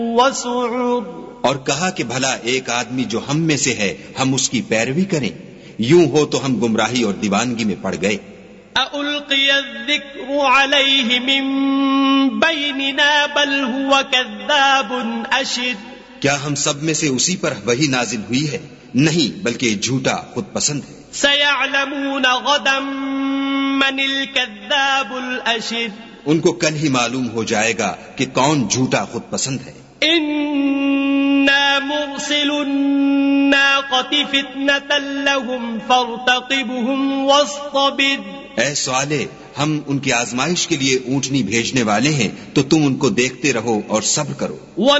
वसुऊर, और कहा कि भला एक आदमी जो हम में से है हम उसकी पैरवी करें, यूं हो तो हम गुमराही और दीवानगी में पड़ गए। अउल्क़िय ज़िक्रु अलैहि मिन बैनिना बल हुवा कज़्ज़ाबुन अशिर, क्या हम सब में से उसी पर वही नाजिल हुई है? नहीं, बल्कि झूठा खुद पसंद है। सयअलमून गदम मनिल कज़्ज़ाबुल अशिर, उनको कल ही मालूम हो जाएगा कि कौन झूठा खुद पसंद है। इन्ना मुरसिलुन नाक़ति फितनतन लहुम फर्तक़िबहुम वस्तबिर, ऐ साले, हम उनकी आजमाइश के लिए ऊंटनी भेजने वाले हैं, तो तुम उनको देखते रहो और सब्र करो।